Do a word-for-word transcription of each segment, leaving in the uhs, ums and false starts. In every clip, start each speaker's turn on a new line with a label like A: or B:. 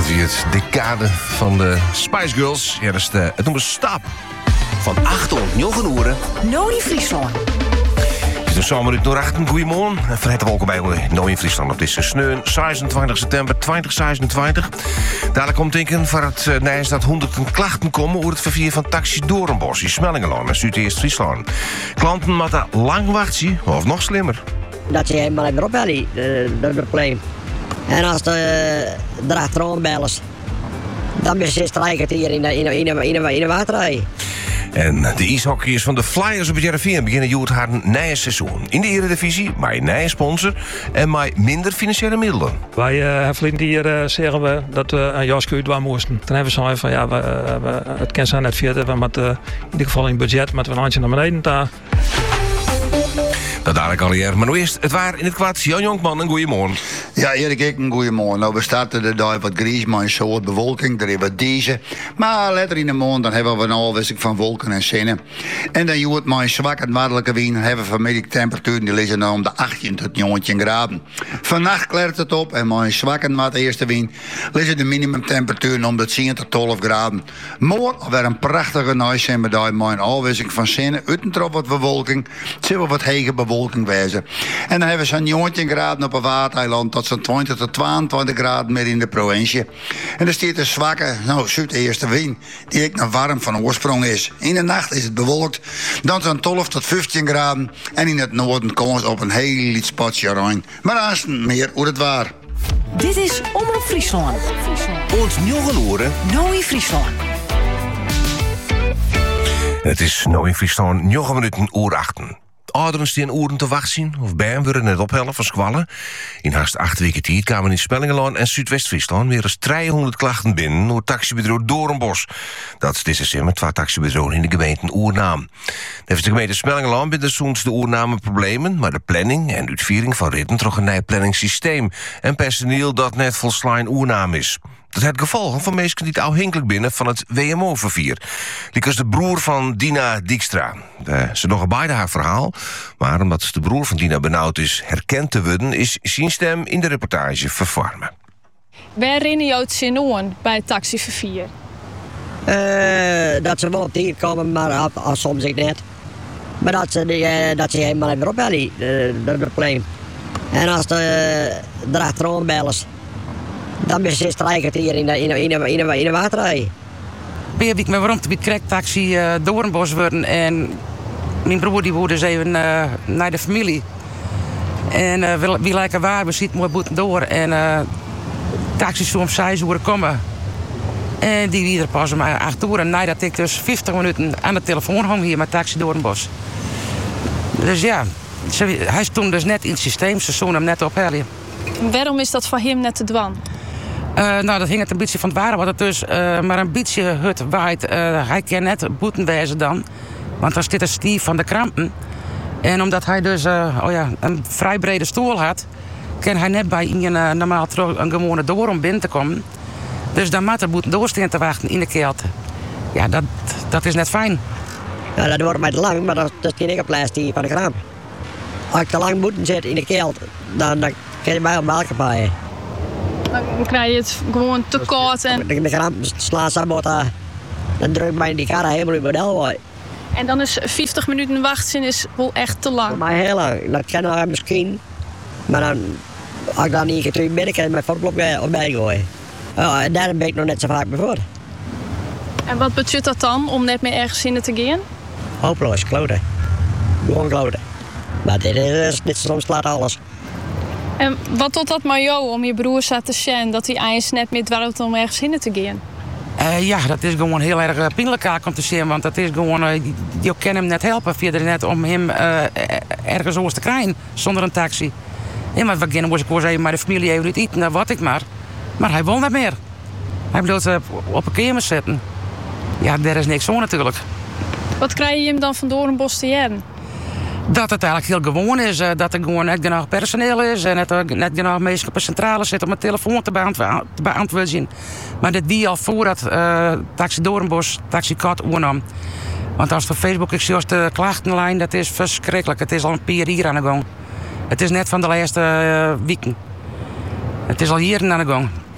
A: dat weer het decade van de Spice Girls. Ja, dat is de, het noemen Stap.
B: Van acht tot negen uur.
C: Noord in Friesland.
A: Het is een zomer uit Noord-Achten. Goedemorgen. En van harte welkom bij Noord in Friesland. Op deze sneun, zesentwintig september tweeduizend zesentwintig. Dadelijk komt denken van het uh, nee, dat honderd klachten komen over het vervier van taxi Doornbos in Smellingelaan en Zuid-Eerst-Friesland. Klanten moeten lang wachten, of nog slimmer.
D: Dat je helemaal even opbellen, dat probleem. En als de uh, erachteraan bellen, dan ben je strijkert hier in de, in de, in de, in de, in de waterrij.
A: En de ijshockeyers van de Flyers op het Jereveen beginnen juist haar nieuwe seizoen. In de Eredivisie, met een nieuwe sponsor en met minder financiële middelen.
E: Wij uh, hebben hier uh, zeggen we dat we een jasje uit waar moesten. Toen hebben we zo van ja, we, we, het kan zijn net vierde, we moeten uh, in ieder geval in budget met een handje naar beneden daar.
A: Dat dadelijk al hier. Maar nu eerst het waar in het kwaad. Jan Jonkman, een goeiemorgen.
F: Ja, Erik, ik een goeiemorgen. Nou, we starten de dag wat grijs, maar een soort bewolking. Er is wat deze. Maar later in de maand dan hebben we een afwisseling van wolken en zinnen. En dan joert maar een zwakke noordelijke wind. Dan hebben we vanmiddag temperaturen die liggen nou om de achttien tot negentien graden. Vannacht kleurt het op en maar een zwakke noordeerste wind liggen de minimumtemperaturen om de tien tot twaalf graden. Morgen weer een prachtige nacht zijn we daar maar een afwisseling van zinnen. Uitentrop wat bewolking. Het zit wel wat hege bewolking. Wezen. En dan hebben we zo'n negentien graden op een watereiland tot zo'n twintig tot tweeëntwintig graden meer in de provincie. En er staat een zwakke, nou, zuideerste wind, die ik nog warm van oorsprong is. In de nacht is het bewolkt, dan zo'n twaalf tot vijftien graden. En in het noorden komt het op een heel iets spotje rein. Maar dan is het meer hoe het waar.
C: Dit is Omroep Friesland.
B: Ons negen uur.
C: Noord in Friesland.
A: Het is nou in Friesland negen minuten uur achten. Ouderen die een oeren te wacht zien, of bij hem worden net ophellen van squallen. In haast acht weken tijd kwamen in Smellingelaan en Zuidwest-Friesland weer eens driehonderd klachten binnen door taxibedrijf Doornbos. Dat is deze zin met twee taxibedrijven in de gemeente Oernaam. Heeft de gemeente Smellingelaan binnen soms de Oernamen problemen, maar de planning en uitvoering van ritten trok een nieuw planningssysteem en personeel dat net volslijn Oernaam is. Dat het gevolg van mensen die afhankelijk binnen van het W M O-vervier. Die is de broer van Dina Dijkstra. De, ze nog beide haar verhaal, maar omdat de broer van Dina benauwd is herkend te worden, is zijn stem in de reportage vervormen.
G: Waar rennen jou het zin aan bij het taxivervier?
D: Uh, dat ze wel op tijd komen, maar af, af, soms ik net. Maar dat ze, uh, dat ze helemaal even opbellen, uh, dat is het probleem. En als de uh, erachteraan bellen, dan ben je strijkert hier in de, in de, in de, in de, in de waterrij.
H: Weer ik me waarom te krijg taxi uh, Doornbos worden en mijn broer die woorde dus even uh, naar de familie. En uh, wie, wie lijken waar, we zitten mooi boeten door en uh, taxis soms zes uur komen. En die weer pas om acht uur en nadat ik dus vijftig minuten aan de telefoon hang hier met taxi Doornbos. Dus ja, ze, hij stond dus net in het systeem, ze zouden hem net ophellen.
G: Waarom is dat voor hem net te dwan?
H: Uh, nou, dat hing het een beetje van het ware wat het dus, uh, maar een beetje hut waait. Uh, hij kan net boeten wijzen dan, want dan zit een stief van de krampen. En omdat hij dus uh, oh ja, een vrij brede stoel had, kan hij net bij een uh, normaal terug een gewone door om binnen te komen. Dus dan moet er boeten doorstaan te wachten in de keelte. Ja, dat, dat is net fijn.
D: Ja, dat wordt mij te lang, maar dat, dat kan ik op lijst van de kramp. Als ik te lang boeten zit in de keelte, dan, dan kan je mij op melk paaien.
G: Dan krijg je het gewoon te koud. En...
D: De, de kramp slaat sabota. Dan drukt mij die kar helemaal in model uit.
G: En dan is vijftig minuten wachten is wel echt te lang.
D: Voor mij heel lang. Dat kan nog misschien. Maar dan, als ik dan niet keer terug binnen kan, mijn voorklop op mij gooien. Oh, en daarom ben ik nog net zo vaak voor.
G: En wat betekent dat dan om net meer ergens in te gaan?
D: Hopeloos, kloten. Gewoon kloten. Maar dit is, dit soms slaat alles.
G: En wat doet dat met jou om je broer te zien dat hij eigenlijk net meer dwarrelt om ergens in te gaan?
H: Uh, ja, dat is gewoon heel erg uh, pijnlijk om te zien, want dat is gewoon, uh, je kan hem net helpen via net om hem uh, ergens oors te krijgen zonder een taxi. Ja, maar we gaan moest ik wel even maar de familie even niet eten, dan wat ik maar. Maar hij wil niet meer. Hij wil uh, op een kamer zitten. Ja, daar is niks zo natuurlijk.
G: Wat krijg je hem dan van Doornbos te jaren?
H: Dat het eigenlijk heel gewoon is, uh, dat er gewoon net genoeg personeel is en dat er net genoeg mensen op de centrale zitten om een telefoon te, beantwo- te beantwoorden. Maar dat die al voordat uh, Taxi Doornbos, Taxi Kat oernam. Want als op Facebook ik zie als de klachtenlijn, dat is verschrikkelijk. Het is al een paar jaar aan de gang. Het is net van de laatste uh, weken. Het is al jaren aan de gang.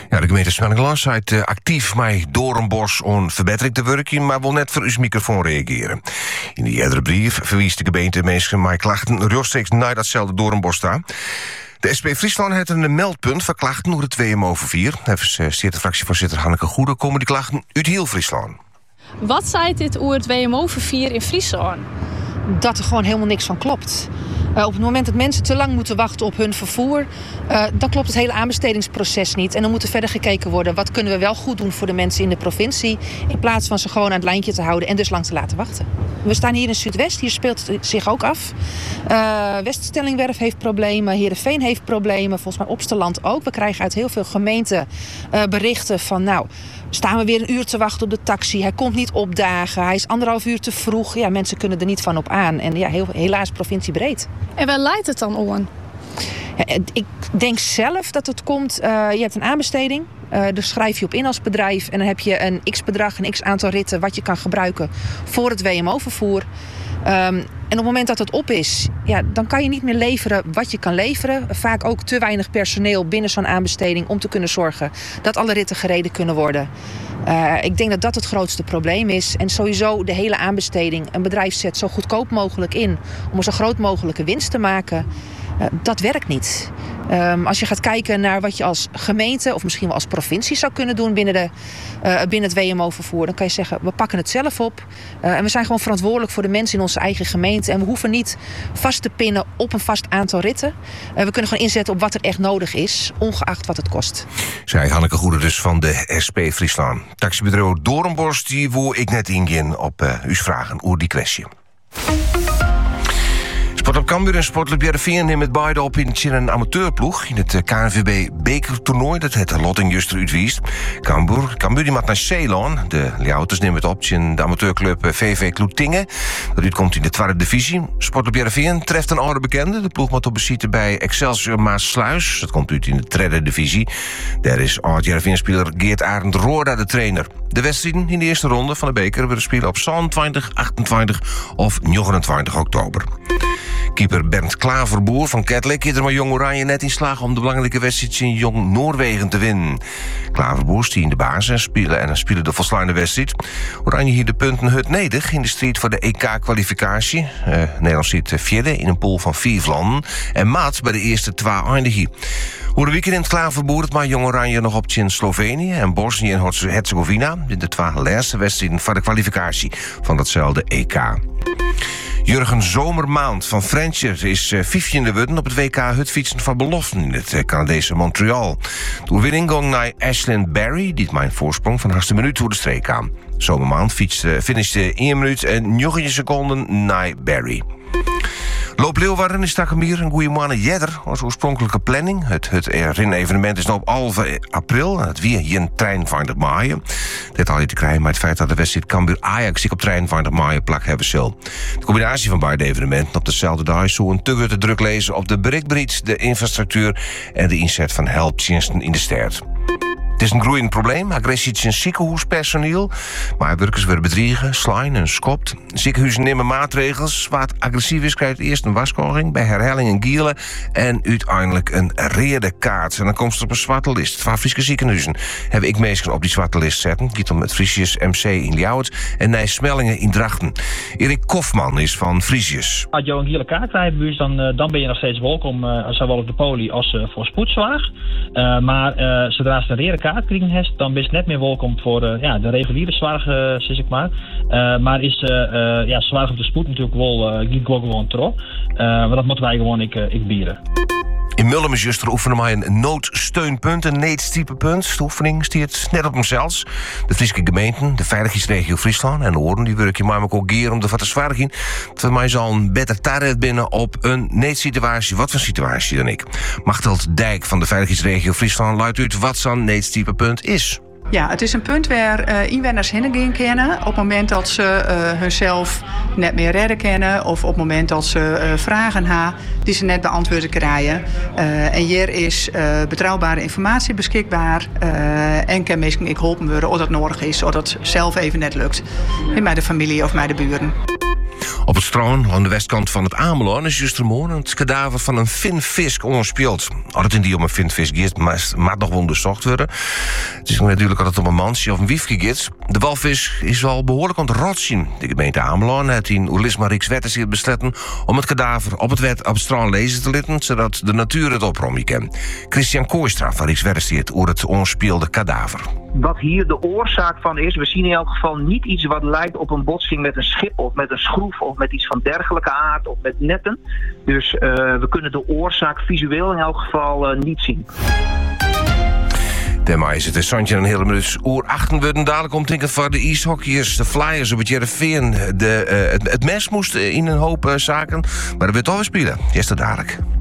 A: Ja, de gemeente Smellingeland zijt uh, actief met Doornbos om verbetering te werken, maar wil net voor uw microfoon reageren. In die eerdere brief verwiest de gemeente mensen met klachten rechtstreeks naar datzelfde Doornbos staan. De S P Friesland heeft een meldpunt van klachten over het W M O vier. Even steert de fractievoorzitter Hanneke Goede, komen die klachten uit heel Friesland.
G: Wat zei dit over het W M O vier in Friesland?
I: Dat er gewoon helemaal niks van klopt. Uh, op het moment dat mensen te lang moeten wachten op hun vervoer, Uh, dan klopt het hele aanbestedingsproces niet. En dan moet er verder gekeken worden, wat kunnen we wel goed doen voor de mensen in de provincie, in plaats van ze gewoon aan het lijntje te houden en dus lang te laten wachten. We staan hier in Zuidwest, hier speelt het zich ook af. Uh, Weststellingwerf heeft problemen, Heerenveen heeft problemen, volgens mij Opsteland ook. We krijgen uit heel veel gemeenten uh, berichten van, nou, staan we weer een uur te wachten op de taxi, hij komt niet opdagen, hij is anderhalf uur te vroeg. Ja, mensen kunnen er niet van op aan. En ja, heel, helaas provinciebreed.
G: En waar leidt het dan om?
I: Ja, ik denk zelf dat het komt, uh, je hebt een aanbesteding, uh, daar schrijf je op in als bedrijf en dan heb je een x-bedrag, een x-aantal ritten wat je kan gebruiken voor het W M O-vervoer. Um, en op het moment dat het op is, ja, dan kan je niet meer leveren wat je kan leveren. Vaak ook te weinig personeel binnen zo'n aanbesteding om te kunnen zorgen dat alle ritten gereden kunnen worden. Uh, ik denk dat dat het grootste probleem is. En sowieso de hele aanbesteding. Een bedrijf zet zo goedkoop mogelijk in om een zo groot mogelijke winst te maken. Uh, dat werkt niet. Um, als je gaat kijken naar wat je als gemeente of misschien wel als provincie zou kunnen doen binnen, de, uh, binnen het W M O-vervoer, dan kan je zeggen, we pakken het zelf op. Uh, en we zijn gewoon verantwoordelijk voor de mensen in onze eigen gemeente. En we hoeven niet vast te pinnen op een vast aantal ritten. Uh, we kunnen gewoon inzetten op wat er echt nodig is, ongeacht wat het kost.
A: Zei Hanneke Goede dus van de S P Friesland. Taxibedrijf Doornbos, die wil ik net ingaan op uh, uw vragen over die kwestie. Sport op Cambuur en Sportclub Heerenveen nemen het beide op in een amateurploeg in het K N V B bekertoernooi dat het Lotting juist uitwiest. Cambuur, Cambuur die maakt naar Ceylon. De Ljouters nemen het op in de amateurclub V V Kloetingen. Dat uitkomt in de tweede divisie. Sportclub Heerenveen treft een oude bekende. De ploeg moet op bezieten bij Excelsior Maassluis. Dat komt uit in de derde divisie. Daar is oud-Heerenveen-speler Geert Arend Roorda de trainer. De wedstrijden in de eerste ronde van de beker willen spelen op zevenentwintig, achtentwintig of negenentwintig oktober. Keeper Bernd Klaverboer van Kettlik is er maar Jong Oranje net in slagen om de belangrijke wedstrijd in Jong Noorwegen te winnen. Klaverboer stiet in de basis en spelen en spelen de volslaande wedstrijd. Oranje hier de punten hut nedig in de strijd voor de E K-kwalificatie. Uh, Nederland zit vierde in een pool van vier landen en maat bij de eerste twee eindigen. Hoe de weekend in het Klaverboer het maar Jong Oranje nog op in Slovenië en Bosnië en Herzegovina in de twee laatste wedstrijden voor de kwalificatie van datzelfde E K. Jurgen Zomermaand van Frencher is uh, vijftiende geworden op het W K hutfietsen van beloften in het uh, Canadese Montreal. De overwinning ging naar Ashlyn Barry, die het mijn voorsprong van haast een minuut door de streek aan. Zomermaand fietste, finishte één minuut en negentien seconden naar Barry. Loop Leeuwarden is Takemir een goede maanden jeder als oorspronkelijke planning. Het, het evenement is nu op half april. Het weer hier een trein van de maaien. Dit had je te krijgen met het feit dat de wedstrijd Cambuur Ajax zich op trein van de maaien plak hebben zal. De combinatie van beide evenementen op dezelfde dag zo een te grote druk lezen op de bereikbaarheid, de infrastructuur en de inzet van helpdiensten in de stad. Het is een groeiend probleem. Agressie in ziekenhuispersoneel. Maar werkers werden bedriegen, slaan en schopt. Ziekenhuizen nemen maatregels. Wat agressief is, krijgt eerst een waskoging, bij herhaling een gielen en uiteindelijk een rode kaart. En dan komt het op een zwarte list. Van Friese ziekenhuizen heb ik meestal op die zwarte list zetten. Het gaat om het Friesius M C in Ljouwert en Nijs Smellingen in Drachten. Erik Kofman is van Friesius.
J: Als je een gele kaart krijgt, dan, dan ben je nog steeds welkom, zowel op de poli als voor spoedzorg. Uh, maar uh, zodra ze een rode kaart krijgen heeft, dan ben je net meer welkom voor uh, ja, de reguliere zorg, uh, zeg ik maar. Uh, maar is uh, uh, ja, zorg op de spoed natuurlijk wel, uh, gewoon, gewoon trouw. Uh, maar dat moeten wij gewoon ik, uh, ik bieren.
A: In Mullum is juist oefenen maar een noodsteunpunt, een noodstypepunt. De oefening stiert net op hemzelfs. De Friese gemeenten, de veiligheidsregio Friesland en de Oorden, die werken maar ook geer om de wat te zwaar ging. Dat mij zal een beter target binnen op een noodsituatie. Wat voor situatie dan ik? Machteld Dijk van de veiligheidsregio Friesland luidt uit wat zo'n noodstypepunt is.
K: Ja, het is een punt waar uh, inwoners heen gaan kennen op het moment dat ze uh, hunzelf net meer redden kennen of op het moment dat ze uh, vragen hebben die ze net beantwoord krijgen. Uh, en hier is uh, betrouwbare informatie beschikbaar uh, en kan mensen ik geholpen worden als dat nodig is, of dat zelf even net lukt. Met de familie of met de buren.
A: Op het strand aan de westkant van het Ameland is gistermorgen het kadaver van een vinvis ontspeeld. Als het in die om een vinvis gaat, maar mag nog wel onderzocht worden. Het is natuurlijk dat het om een mansje of een wiefje gaat. De walvis is al behoorlijk aan het rot zien. De gemeente Ameland heeft in Ulisma Rijkswetterschap besloten om het kadaver op het, wet, op het strand lezen te laten, zodat de natuur het oprommen kan. Christian Kooistra van Rijkswetterschap over het onspeelde kadaver.
L: Wat hier de oorzaak van is, we zien in elk geval niet iets wat lijkt op een botsing met een schip of met een schroef of met iets van dergelijke aard of met netten. Dus uh, we kunnen de oorzaak visueel in elk geval uh, niet zien.
A: Daarmee is het een Santje en een hele minuut oer achten worden. Dadelijk komt denk ik van de ijshockeyers, de Flyers op het Jereveen. De, uh, het, het mes moest in een hoop uh, zaken, maar dat werd alweer spelen. Yes, dat dadelijk.